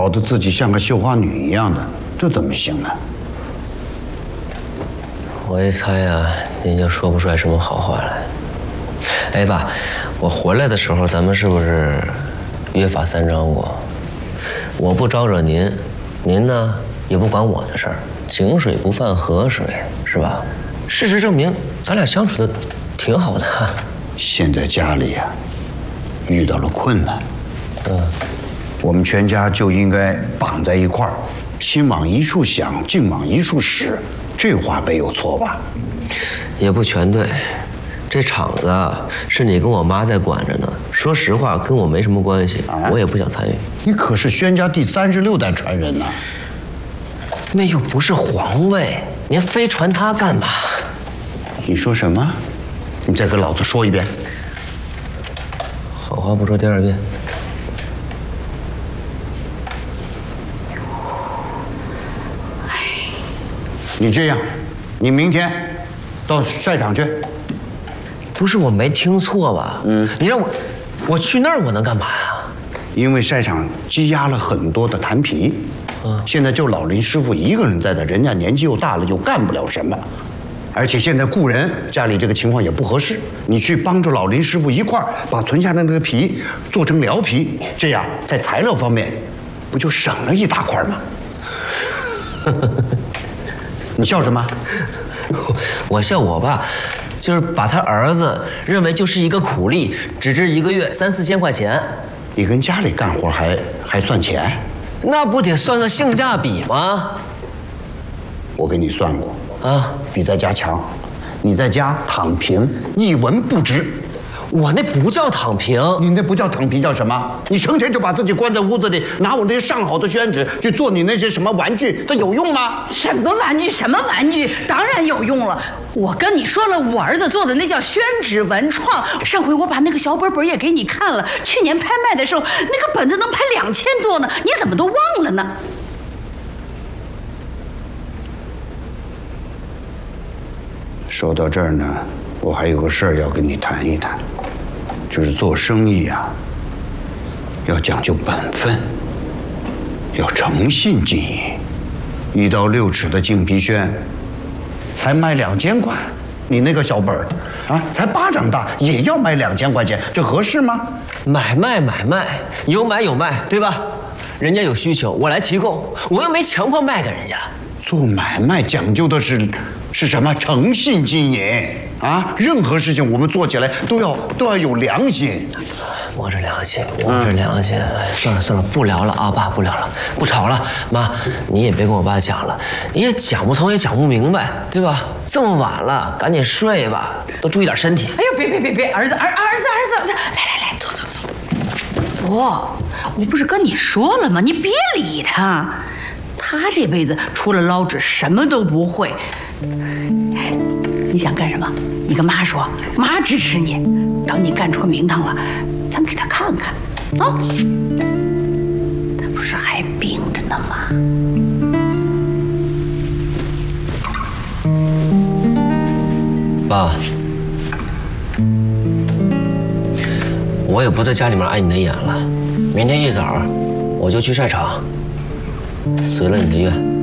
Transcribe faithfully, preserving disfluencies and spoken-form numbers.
搞得自己像个绣花女一样的，这怎么行呢？ 我一猜呀，您就说不出来什么好话来。哎，爸，我回来的时候咱们是不是约法三章过？我不招惹您，您呢也不管我的事儿，井水不犯河水，是吧？事实证明，咱俩相处的挺好的。 现在家里呀、啊，遇到了困难， 嗯， 我们全家就应该绑在一块儿，心往一处想，劲往一处使。这话没有错吧？ 也不全对。这厂子啊，是你跟我妈在管着呢。说实话，跟我没什么关系，啊、我也不想参与。 你可是宣家第三十六代传人呢， 那又不是皇位，您非传他干嘛？ 你说什么？你再跟老子说一遍。 好话不说第二遍。 你这样，你明天到晒场去。 不是我没听错吧？嗯，你让我我去那儿，我能干嘛呀？ 因为晒场积压了很多的坛皮，嗯，现在就老林师傅一个人在那，人家年纪又大了，又干不了什么，而且现在雇人，家里这个情况也不合适。你去帮助老林师傅一块儿把存下的那个皮做成蓼皮，这样在材料方面不就省了一大块吗？你笑什么？ 我笑我爸，就是把他儿子认为就是一个苦力，只值一个月三四千块钱。 你跟家里干活还还算钱？ 那不得算算性价比吗？ 我给你算过啊， 比在家强。你在家躺平，一文不值。 我那不叫躺平， 你那不叫躺平，叫什么？你成天就把自己关在屋子里，拿我那些上好的宣纸去做你那些什么玩具，它有用吗？ 什么玩具？什么玩具？当然有用了。我跟你说了，我儿子做的那叫宣纸文创。上回我把那个小本本也给你看了，去年拍卖的时候，那个本子能拍两千多呢，你怎么都忘了呢？ 说到这儿呢，我还有个事儿要跟你谈一谈。就是做生意啊，要讲究本分，要诚信经营。一到六尺的净皮宣，才卖两千块，你那个小本儿啊，才巴掌大，也要卖两千块钱，这合适吗？ 买卖买卖，有买有卖，对吧？人家有需求，我来提供，我又没强迫卖给人家。 做买卖讲究的是是什么？诚信经营啊！任何事情我们做起来都要都要有良心。 我这良心，我这良心，哎，算了算了，不聊了啊，爸，不聊了，不吵了。妈，你也别跟我爸讲了，你也讲不通，也讲不明白，对吧？这么晚了，赶紧睡吧，都注意点身体。 哎呦，别别别别，儿子儿儿子儿子，来来来，坐坐坐，坐。我不是跟你说了吗？你别理他。他这辈子除了捞纸什么都不会。你想干什么？你跟妈说，妈支持你。等你干出名堂了，咱给他看看啊。他不是还病着呢吗？ 爸，我也不在家里面碍你的眼了。明天一早我就去晒场。随了你的愿。